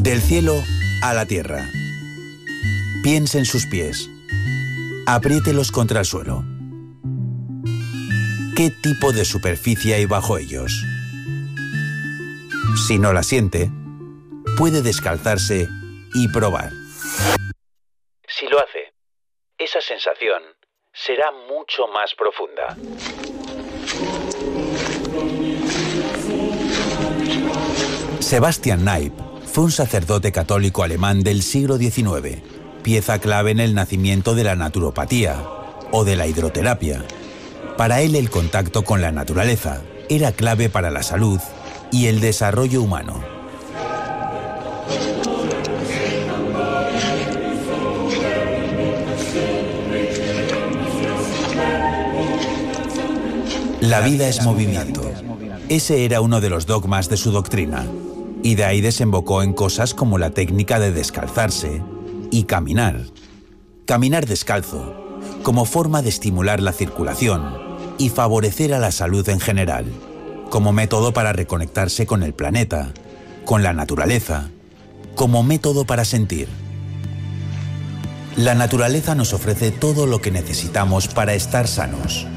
Del cielo a la tierra. Piense en sus pies. Apriételos contra el suelo. ¿Qué tipo de superficie hay bajo ellos? Si no la siente, puede descalzarse y probar. Si lo hace, esa sensación será mucho más profunda. Sebastian Kneipp fue un sacerdote católico alemán del siglo XIX, pieza clave en el nacimiento de la naturopatía o de la hidroterapia. Para él, el contacto con la naturaleza era clave para la salud y el desarrollo humano. La vida es movimiento. Ese era uno de los dogmas de su doctrina, y de ahí desembocó en cosas como la técnica de descalzarse y caminar. Caminar descalzo, como forma de estimular la circulación y favorecer a la salud en general, como método para reconectarse con el planeta, con la naturaleza, como método para sentir. La naturaleza nos ofrece todo lo que necesitamos para estar sanos.